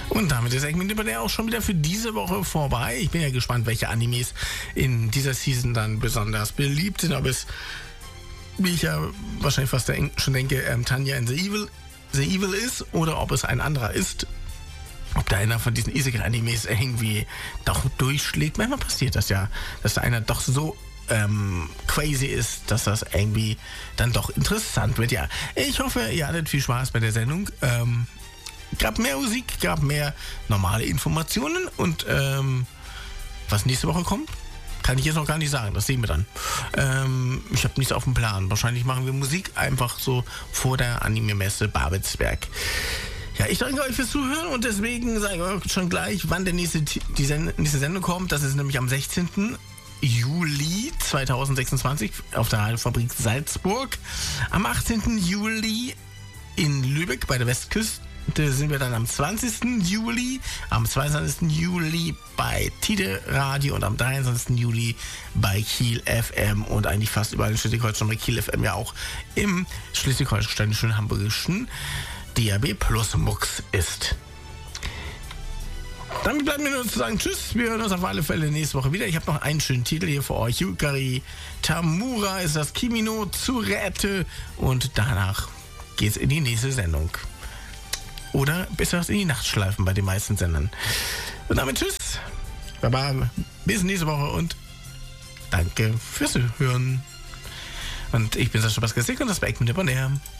Und damit ist Eggman der auch schon wieder für diese Woche vorbei. Ich bin ja gespannt, welche Animes in dieser Season dann besonders beliebt sind. Ob es, wie ich ja wahrscheinlich fast schon denke, Tanya and the Evil ist oder ob es ein anderer ist. Ob da einer von diesen Isekai-Animes irgendwie doch durchschlägt. Manchmal passiert das ja, dass da einer doch so crazy ist, dass das irgendwie dann doch interessant wird. Ja, ich hoffe, ihr hattet viel Spaß bei der Sendung. Gab mehr Musik, gab mehr normale Informationen und was nächste Woche kommt, kann ich jetzt noch gar nicht sagen. Das sehen wir dann. Ich habe nichts auf dem Plan. Wahrscheinlich machen wir Musik einfach so vor der Anime-Messe Babelsberg. Ja, ich danke euch fürs Zuhören und deswegen sage ich euch schon gleich, wann die nächste Sendung kommt. Das ist nämlich am 16. Juli 2026 auf der Radiofabrik Salzburg. Am 18. Juli in Lübeck bei der Westküste sind wir dann am 20. Juli, am 22. Juli bei Tide Radio und am 23. Juli bei Kiel FM und eigentlich fast überall in Schleswig-Holstein, bei Kiel FM ja auch im schleswig-holsteinischen hamburgischen DAB Plus Mux ist. Dann bleibt mir nur zu sagen, tschüss, wir hören uns auf alle Fälle nächste Woche wieder. Ich habe noch einen schönen Titel hier für euch. Yukari Tamura ist das Kimino Tsurete und danach geht's in die nächste Sendung. Oder besser in die Nachtschleifen bei den meisten Sendern. Und damit tschüss, baba, bis nächste Woche und danke fürs Hören. Und ich bin Sascha Baskesik und das war Eggman der Bonheur.